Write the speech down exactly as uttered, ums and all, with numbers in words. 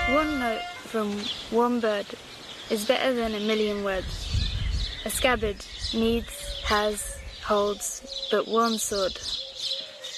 One note from one bird is better than a million words. A scabbard needs, has, holds but one sword.